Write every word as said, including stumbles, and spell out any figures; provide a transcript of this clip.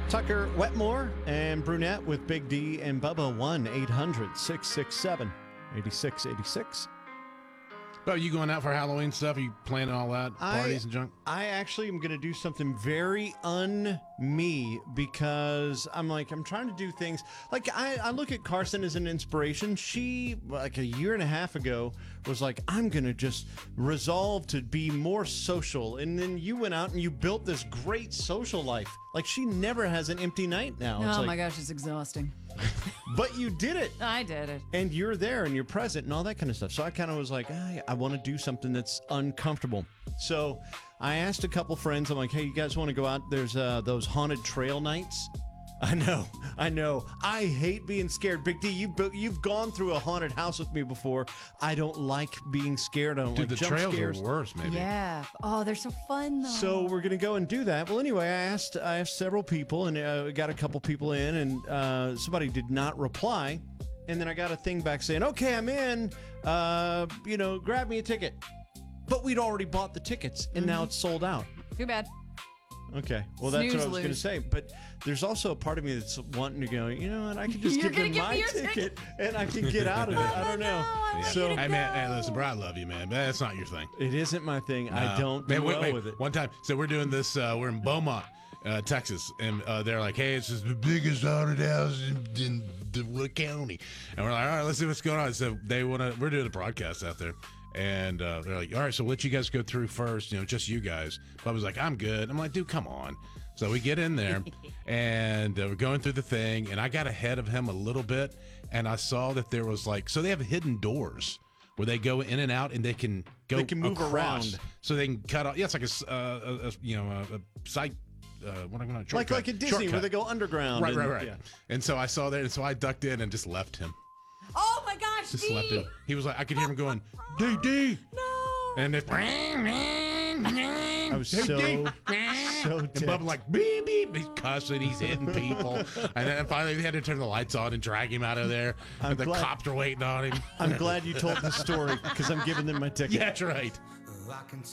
Tucker Wetmore and Brunette with Big D and Bubba. one eight hundred six six seven eight six eight six. Well, you going out for Halloween stuff? Are you planning all that? Parties I, and junk? I actually am going to do something very un-me because I'm like, I'm trying to do things. Like, I, I look at Carson as an inspiration. She, like a year and a half ago, was like, I'm going to just resolve to be more social. And then you went out and you built this great social life. Like, she never has an empty night now. Oh, it's like, my gosh, it's exhausting. But you did it. I did it. And you're there and you're present and all that kind of stuff. So I kind of was like, I, I want to do something that's uncomfortable. So I asked a couple friends, I'm like, hey, you guys want to go out? There's uh, those haunted trail nights. I know, I know. I hate being scared. Big D, you, you've gone through a haunted house with me before. I don't like being scared. I don't Dude, like the jump trails scares. are worse, maybe. Yeah. Oh, they're so fun, though. So we're gonna go and do that. Well, anyway, I asked I asked several people, and uh, got a couple people in, and uh, somebody did not reply. And then I got a thing back saying, "Okay, I'm in. Uh, you know, grab me a ticket." But we'd already bought the tickets, and mm-hmm. now it's sold out. Too bad. Okay, well, that's Snooze what I was going to lose. say. But there's also a part of me that's wanting to go, you know, and I can just You're give gonna them give my me your ticket, and I can get out of it. I don't know. I want So you to Hey, go. man, hey, listen, bro, I love you, man, but that's not your thing. it isn't my thing. I No. don't do Man, wait, well wait, with it. One time, so we're doing this, uh, we're in Beaumont, uh, Texas, and uh, they're like, hey, it's just the biggest haunted house in, in the county. And we're like, all right, let's see what's going on. So they want to, we're doing a broadcast out there. And uh, they're like, all right, so we'll let you guys go through first, you know, just you guys. But I was like, I'm good. I'm like, dude, come on. So we get in there, and uh, we're going through the thing, and I got ahead of him a little bit, and I saw that there was like, so they have hidden doors where they go in and out, and they can go They can move across. around. So they can cut off. Yeah, it's like a, s- uh, a, a you know, a, a side, uh, what am I going to Like like at Disney where they go underground. Right, and- right, right. yeah. And so I saw that, and so I ducked in and just left him. Oh, my gosh, Just D. left him. He was like, I could hear him going, D, D. No. And it, I was so, so and ticked. Bubba like beep beep, he's cussing, he's hitting people, and then finally they had to turn the lights on and drag him out of there. I'm and the glad- cops are waiting on him. I'm glad you told the story because I'm giving them my ticket. Yeah, that's right. I can